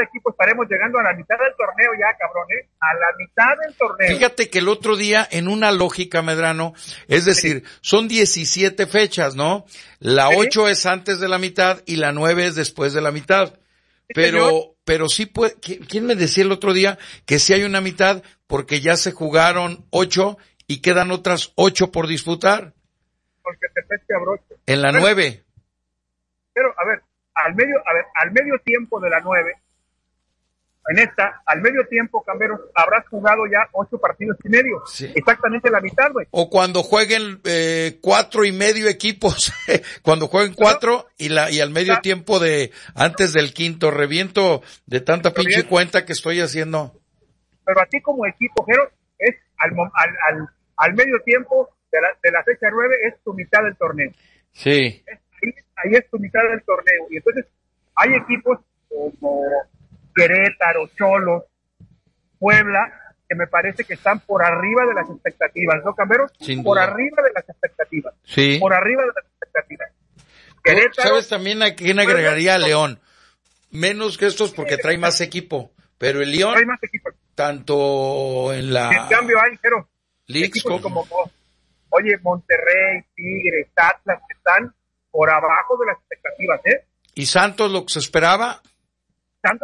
cada equipo estaremos llegando a la mitad del torneo ya, cabrón, a la mitad del torneo. Fíjate que el otro día, en una lógica, Medrano, es decir, son 17 fechas, ¿no? La 8 es antes de la mitad y la 9 es después de la mitad. Pero sí puede, ¿quién me decía el otro día que sí hay una mitad porque ya se jugaron 8 y quedan otras 8 por disputar? Porque te pesque a broche. En la 9. Pero, al medio tiempo de la 9, al medio tiempo, Camberos, habrás jugado ya 8 partidos y medio. Sí. Exactamente la mitad, güey. O cuando jueguen 4 y medio equipos, cuando jueguen 4 y al medio tiempo de antes del quinto, reviento de tanta pinche cuenta que estoy haciendo. Pero a ti como equipo, Jero, es al medio tiempo de la fecha 9 es tu mitad del torneo. Sí. Ahí es tu mitad del torneo. Y entonces hay equipos como Querétaro, Cholos, Puebla, que me parece que están por arriba de las expectativas, ¿no, Camberos? Por arriba de las expectativas. Sí. Por arriba de las expectativas. Querétaro, ¿sabes también a quién agregaría a León? Menos que estos porque trae más equipo. Pero el León, trae más equipo. Tanto en la... En cambio hay, pero Leagues como Monterrey, Tigres, Atlas, que están por abajo de las expectativas, ¿eh? ¿Y Santos lo que se esperaba? Santos,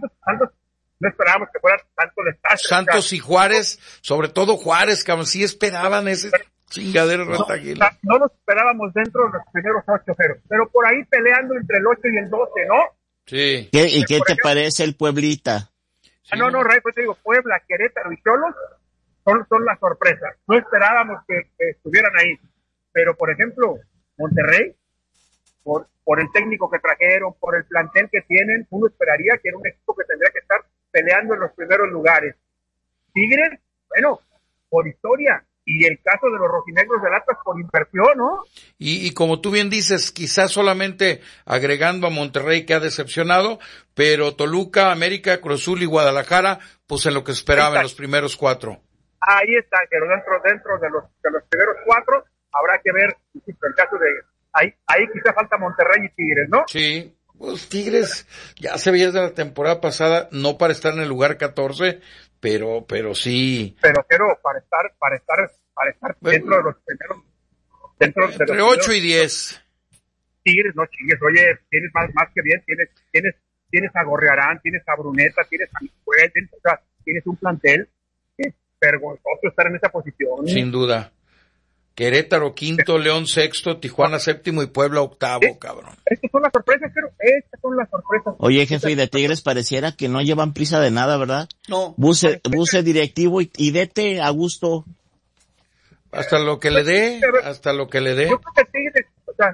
no esperábamos que fuera tanto desastre. Santos y Juárez, sobre todo Juárez, que sí esperaban ese chingadero retaguil. No nos esperábamos dentro de los primeros 8, pero por ahí peleando entre el 8 y el 12, ¿no? Sí. ¿Y qué te parece el Pueblita? Sí. No, Ray, pues te digo, Puebla, Querétaro y Cholos son las sorpresas. No esperábamos que estuvieran ahí. Pero, por ejemplo, Monterrey, por el técnico que trajeron, por el plantel que tienen, uno esperaría que era un equipo que tendría que estar peleando en los primeros lugares. Tigres, bueno, por historia, y el caso de los rojinegros del Atlas por inversión, ¿no? Y como tú bien dices, quizás solamente agregando a Monterrey que ha decepcionado, pero Toluca, América, Cruz Azul y Guadalajara, pues en lo que esperaba en los primeros 4. Ahí está, pero dentro de los primeros 4 habrá que ver el caso de ahí quizá falta Monterrey y Tigres, ¿no? Sí, pues Tigres ya se veía desde la temporada pasada, no para estar en el lugar 14, pero sí. Pero para estar dentro de los primeros, entre 8 y 10. Tigres, no chingues, oye, tienes más que bien, tienes a Gorriarán, tienes a Bruneta, tienes a Michuel, tienes un plantel que es vergonzoso estar en esa posición. Sin duda. Querétaro quinto, León sexto, Tijuana séptimo y Puebla octavo, cabrón. Estas son las sorpresas, pero estas son las sorpresas. Oye, jefe, y de Tigres pareciera que no llevan prisa de nada, ¿verdad? No. Buse directivo y dete a gusto. Hasta lo que le dé. Yo creo que Tigres,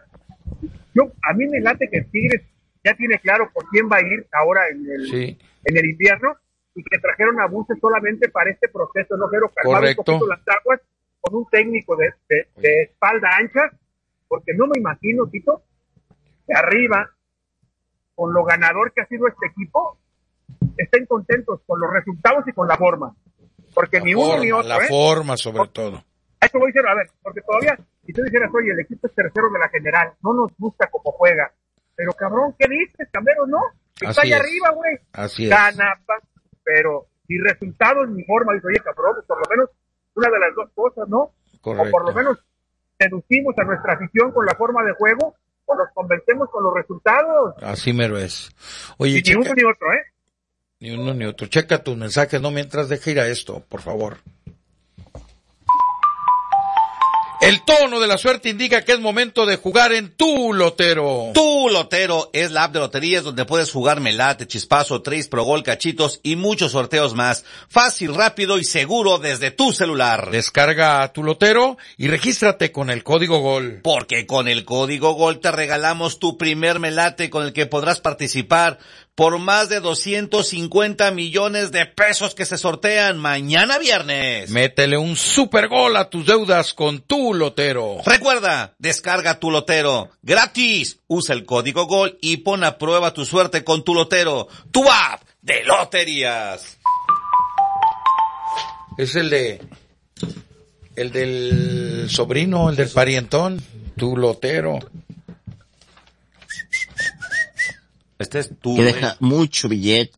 a mí me late que Tigres ya tiene claro por quién va a ir ahora en el invierno y que trajeron a Buse solamente para este proceso, no quiero calmar un poquito las aguas con un técnico de espalda ancha, porque no me imagino, Tito, que arriba, con lo ganador que ha sido este equipo, estén contentos con los resultados y con la forma. Porque ni uno ni otro. La forma, sobre todo. Eso voy a decir, a ver, porque todavía, si tú dijeras, oye, el equipo es tercero de la general, no nos gusta cómo juega. Pero cabrón, ¿qué dices, Camero? No, está ahí arriba, güey. Así es. Gana, pero ni resultados ni forma. Dice, oye, cabrón, por lo menos una de las dos cosas, ¿no? Correcto. O por lo menos seducimos a nuestra afición con la forma de juego o los convencemos con los resultados. Así mero es. Oye, ni uno ni otro, ¿eh? Ni uno ni otro. Checa tus mensajes, no mientras deje ir a esto, por favor. El tono de la suerte indica que es momento de jugar en Tu Lotero. Tu Lotero es la app de loterías donde puedes jugar Melate, Chispazo, Tris, Progol, Cachitos y muchos sorteos más. Fácil, rápido y seguro desde tu celular. Descarga Tu Lotero y regístrate con el código GOL. Porque con el código GOL te regalamos tu primer Melate con el que podrás participar por más de 250 millones de pesos que se sortean mañana viernes. Métele un super gol a tus deudas con Tu Lotero. Recuerda, descarga Tu Lotero gratis. Usa el código GOL y pon a prueba tu suerte con Tu Lotero, tu app de loterías. Es el del sobrino, el del parientón, Tu Lotero. Este es tu. Que deja mucho billete.